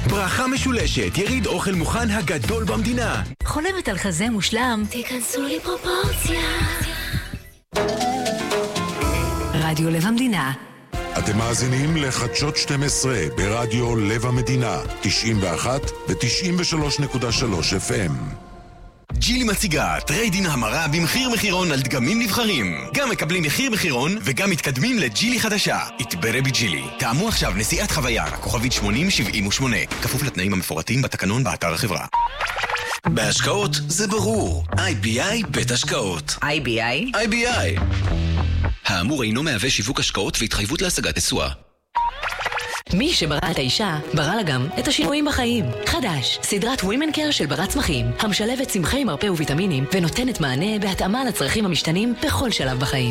ברכה משולשת, יריד אוכל מוכן הגדול במדינה. חולמת על חזה מושלם? תיכנסו לי פרופורציה. רדיו לב המדינה. אתם מאזינים לחדשות 12 ברדיו לב המדינה, 91 ו-93.3 FM. ג'ילי מציגה טריידין המרה במחיר מחירון על דגמים נבחרים. גם מקבלים מחיר מחירון וגם מתקדמים לג'ילי חדשה. התברא בג'ילי. תאמו עכשיו נסיעת חוויה, כוכבית 8078. כפוף לתנאים המפורטים בתקנון באתר החברה. בהשקעות זה ברור. IBI בית השקעות. IBI. האמור אינו מהווה שיווק השקעות והתחייבות להשגת תשואה. מי שברא את האישה, ברא לה גם את השינויים בחיים. חדש, סדרת Women Care של ברת צמחים, המשלבת צמחי מרפא וויטמינים ונותנת מענה בהתאמה לצרכים המשתנים בכל שלב בחיים.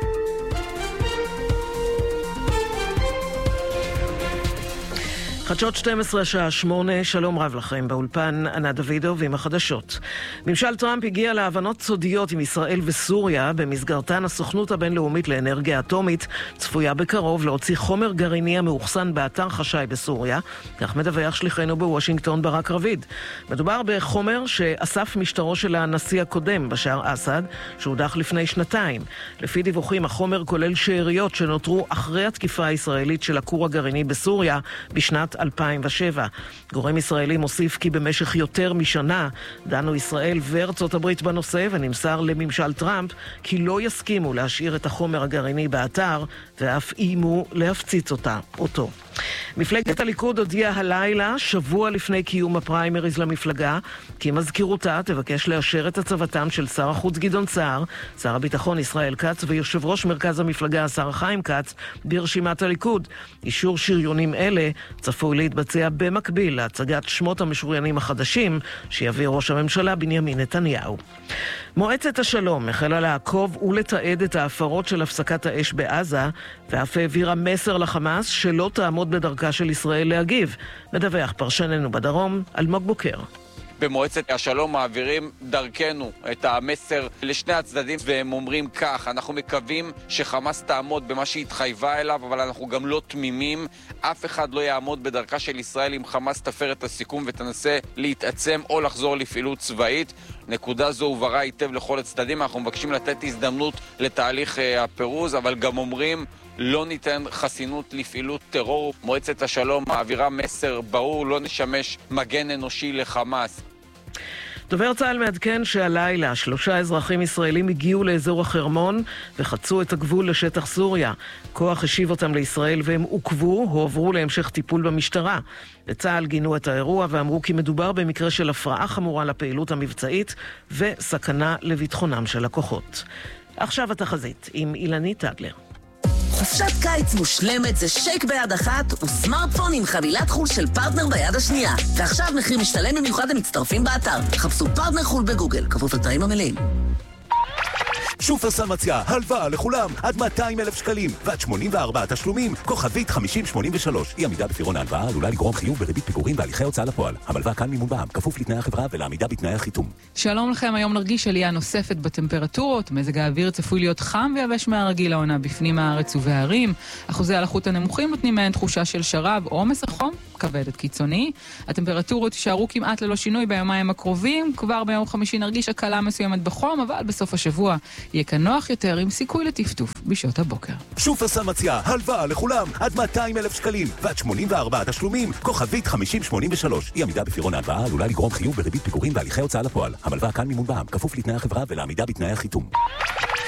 חדשות 12 שעה 8, שלום רב לכם, באולפן ענת דוידוב עם החדשות. ממשל טראמפ הגיע להבנות סודיות עם ישראל וסוריה, במסגרתן הסוכנות הבינלאומית לאנרגיה אטומית צפויה בקרוב להוציא חומר גרעיני המאוחסן באתר חשאי בסוריה, כך מדווח שליחנו בוושינגטון ברק רביד. מדובר בחומר שאסף משטרו של הנשיא הקודם בשאר אסד, שהודח לפני 2 לפי דיווחים, החומר כולל שאריות שנותרו אחרי התקיפה הישראלית של הכור הגרעיני בסוריה בשנת 2007. גורם ישראלי מוסיף כי במשך יותר משנה דנו ישראל וארצות הברית בנושא, ונמסר לממשל טראמפ כי לא יסכימו להשאיר את החומר הגרעיני באתר ואף איימו להפציץ אותו. מפלגת הליכוד הודיעה הלילה, שבוע לפני קיום הפריימריז למפלגה, כי מזכירותה תבקש לאשר את הצבתם של שר החוץ גדעון סער, שר הביטחון ישראל כץ ויושב ראש מרכז המפלגה השר חיים כץ ברשימת הליכוד. אישור שריונים אלה צפוי להתבצע במקביל להצגת שמות המשוריינים החדשים שיביא ראש הממשלה בנימין נתניהו. מועצת השלום החלה לעקוב ולתעד את ההפרות של הפסקת האש בעזה, ואף העבירה מסר לחמאס שלא תעמוד בדרכה של ישראל להגיב. מדווח פרשננו בדרום, אלמוג בוקר. במועצת השלום מעבירים דרכנו את המסר לשני הצדדים, והם אומרים כך: אנחנו מקווים שחמאס תעמוד במה שהתחייבה אליו, אבל אנחנו גם לא תמימים. אף אחד לא יעמוד בדרכה של ישראל אם חמאס תפר את הסיכום ותנסה להתעצם או לחזור לפעילות צבאית. נקודה זו הובהרה היטב לכל הצדדים. אנחנו מבקשים לתת הזדמנות לתהליך הפירוז, אבל גם אומרים לא ניתן חסינות לפעילות טרור. מועצת השלום מעבירה מסר ברור: לא נשמש מגן אנושי לחמאס. דובר צה"ל מעדכן שהלילה 3 אזרחים ישראלים הגיעו לאזור החרמון וחצו את הגבול לשטח סוריה. כוח השיב אותם לישראל והם עוכבו, הועברו להמשך טיפול במשטרה. בצה"ל גינו את האירוע ואמרו כי מדובר במקרה של הפרעה חמורה לפעילות המבצעית וסכנה לביטחונם של הכוחות. עכשיו התחזית עם אילנית אדלר. חופשת קיץ מושלמת זה שייק ביד אחת וסמארטפון עם חבילת חול של פרטנר ביד השנייה. ועכשיו מחיר משתלם במיוחד למצטרפים באתר. חפשו פרטנר חול בגוגל, כפוף לתנאים המלאים. שופרסל מציעה הלוואה לכולם עד 200,000 שקלים ועד 84 תשלומים, כוכבית 5083. אי עמידה בפירעון ההלוואה עלולה לגרום חיוב בריבית פיגורים והליכי הוצאה לפועל. המלווה כאן מימון בע"מ, כפוף לתנאי החברה ולעמידה בתנאי החיתום. שלום לכם, היום נרגיש עלייה נוספת בטמפרטורות. מזג האוויר צפוי להיות חם ויבש מהרגיל העונה בפנים הארץ ובהרים. אחוזי הלחות הנמוכים נותנים מהן תחושה של שרב או מסחום כבדת קיצוני. הטמפרטורות יישארו כמעט ללא שינוי ביומיים הקרובים. כבר ביום חמישי נרגיש הקלה מסוימת בחום, אבל בסוף השבוע יהיה כאן נוח יותר עם סיכוי לטפטוף בשעות הבוקר. שופרסל מציעה הלוואה לכולם עד 200,000 שקלים ועד 84 תשלומים, כוכבית 5083. אי עמידה בפירעון ההלוואה עלולה לגרום חיוב בריבית פיגורים והליכי הוצאה לפועל. המלווה כאן מימון בע"מ, כפוף לתנאי החברה ולעמידה בתנאי החיתום.